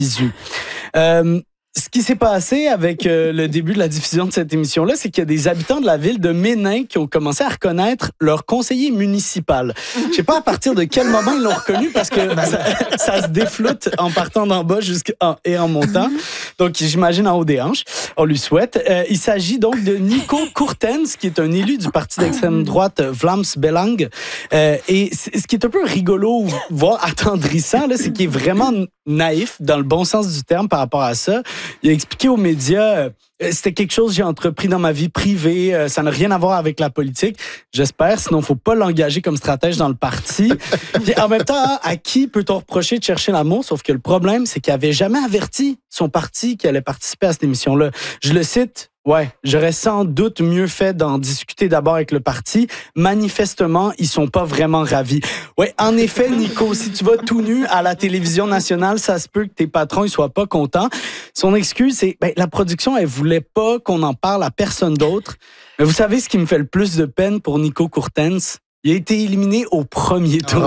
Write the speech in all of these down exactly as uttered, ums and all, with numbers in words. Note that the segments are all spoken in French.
Jésus. Euh, Ce qui s'est passé avec euh, le début de la diffusion de cette émission-là, c'est qu'il y a des habitants de la ville de Ménin qui ont commencé à reconnaître leur conseiller municipal. Je sais pas à partir de quel moment ils l'ont reconnu parce que ça, ça se défloute en partant d'en bas jusqu'en et en montant. Donc, j'imagine en haut des hanches. On lui souhaite. Euh, il s'agit donc de Nico Courtens, qui est un élu du parti d'extrême droite Vlaams Belang. Euh, et ce qui est un peu rigolo, voire attendrissant, là, c'est qu'il est vraiment naïf, dans le bon sens du terme, par rapport à ça. Il a expliqué aux médias, euh, c'était quelque chose que j'ai entrepris dans ma vie privée, euh, ça n'a rien à voir avec la politique, j'espère, sinon il ne faut pas l'engager comme stratège dans le parti. Puis, en même temps, à qui peut-on reprocher de chercher l'amour? Sauf que le problème, c'est qu'il n'avait jamais averti son parti qu'il allait participer à cette émission-là. Je le cite. Ouais, j'aurais sans doute mieux fait d'en discuter d'abord avec le parti. Manifestement, ils sont pas vraiment ravis. Ouais, en effet, Nico, si tu vas tout nu à la télévision nationale, ça se peut que tes patrons ils soient pas contents. Son excuse, c'est ben la production, elle voulait pas qu'on en parle à personne d'autre. Mais vous savez ce qui me fait le plus de peine pour Nico Courtens? Il a été éliminé au premier tour.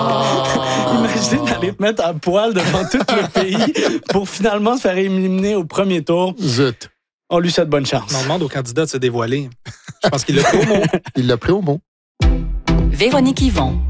Oh! Imaginez d'aller te mettre à poil devant tout le pays pour finalement se faire éliminer au premier tour. Zut. On lui souhaite bonne chance. On demande au candidat de se dévoiler. Je pense qu'il l'a pris au mot. Il l'a pris au mot. Véronique Yvon.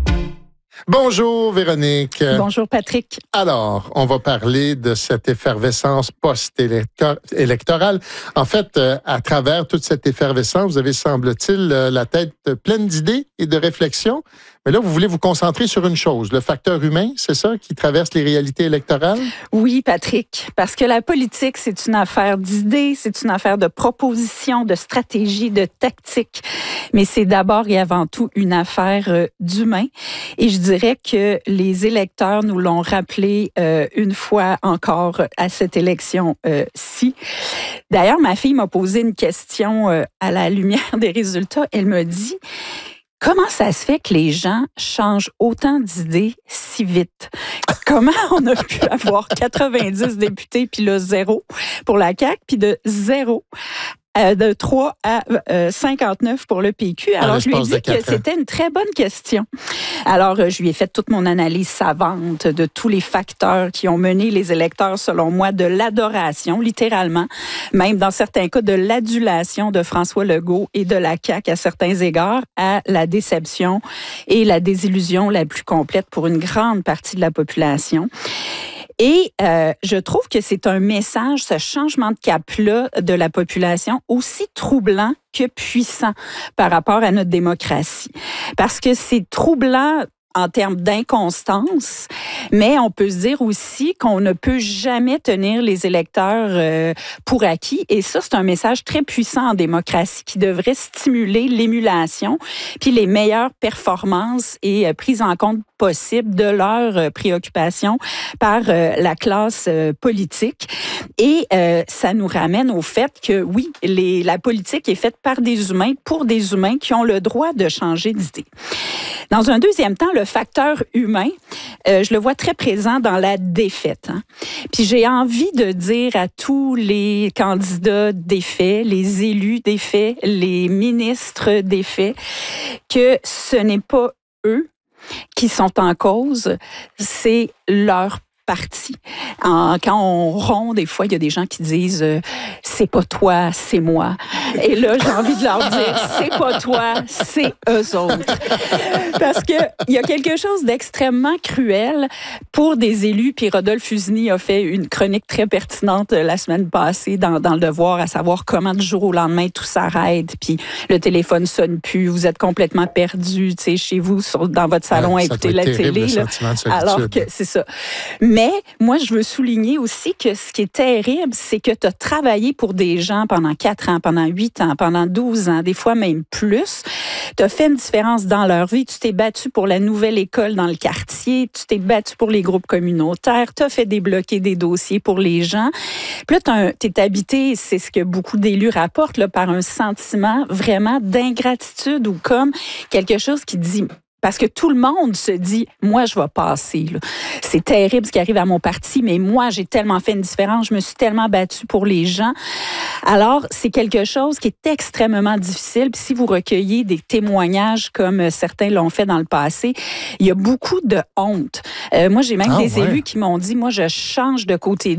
Bonjour Véronique. Bonjour Patrick. Alors, on va parler de cette effervescence post-électorale. En fait, euh, à travers toute cette effervescence, vous avez, semble-t-il, euh, la tête pleine d'idées et de réflexions. Mais là, vous voulez vous concentrer sur une chose, le facteur humain, c'est ça, qui traverse les réalités électorales? Oui, Patrick, parce que la politique, c'est une affaire d'idées, c'est une affaire de propositions, de stratégies, de tactiques. Mais c'est d'abord et avant tout une affaire euh, d'humain. Et je dirais que les électeurs nous l'ont rappelé euh, une fois encore à cette élection-ci. D'ailleurs, ma fille m'a posé une question euh, à la lumière des résultats. Elle me dit... Comment ça se fait que les gens changent autant d'idées si vite? Comment on a pu avoir quatre-vingt-dix députés, puis là, zéro pour la C A Q, puis de zéro euh, de trois à euh, cinquante-neuf pour le P Q? Alors, je lui ai dit que c'était une très bonne question. Alors, euh, je lui ai fait toute mon analyse savante de tous les facteurs qui ont mené les électeurs, selon moi, de l'adoration, littéralement, même dans certains cas de l'adulation de François Legault et de la C A Q à certains égards, à la déception et la désillusion la plus complète pour une grande partie de la population. Et euh, je trouve que c'est un message, ce changement de cap-là de la population, aussi troublant que puissant par rapport à notre démocratie. Parce que c'est troublant en termes d'inconstance, mais on peut se dire aussi qu'on ne peut jamais tenir les électeurs euh, pour acquis. Et ça, c'est un message très puissant en démocratie qui devrait stimuler l'émulation puis les meilleures performances et euh, prises en compte possibles de leurs euh, préoccupations par euh, la classe euh, politique. Et euh, ça nous ramène au fait que, oui, les, la politique est faite par des humains, pour des humains qui ont le droit de changer d'idée. Dans un deuxième temps, le facteur humain, euh, je le vois très présent dans la défaite. Hein. Puis j'ai envie de dire à tous les candidats défaits, les élus défaits, les ministres défaits, que ce n'est pas eux qui sont en cause, c'est leur parti. En, quand on rompt, des fois, il y a des gens qui disent euh, « c'est pas toi, c'est moi ». Et là, j'ai envie de leur dire « c'est pas toi, c'est eux autres ». Parce qu'il y a quelque chose d'extrêmement cruel pour des élus. Puis Rodolphe Usny a fait une chronique très pertinente la semaine passée dans, dans Le Devoir, à savoir comment du jour au lendemain tout s'arrête, puis le téléphone sonne plus, vous êtes complètement perdu, tu sais, chez vous, sur, dans votre salon, ouais, à écouter la télé. Là, alors que c'est ça. Mais Mais moi, je veux souligner aussi que ce qui est terrible, c'est que tu as travaillé pour des gens pendant quatre ans, pendant huit ans, pendant douze ans, des fois même plus. Tu as fait une différence dans leur vie. Tu t'es battu pour la nouvelle école dans le quartier. Tu t'es battu pour les groupes communautaires. Tu as fait débloquer des dossiers pour les gens. Puis là, tu es habité, c'est ce que beaucoup d'élus rapportent, là, par un sentiment vraiment d'ingratitude ou comme quelque chose qui dit... Parce que tout le monde se dit, moi, je vais passer. Là. C'est terrible ce qui arrive à mon parti, mais moi, j'ai tellement fait une différence, je me suis tellement battue pour les gens. Alors, c'est quelque chose qui est extrêmement difficile. Puis si vous recueillez des témoignages comme certains l'ont fait dans le passé, il y a beaucoup de honte. Euh, moi, j'ai même Ah, des ouais. élus qui m'ont dit, moi, je change de côté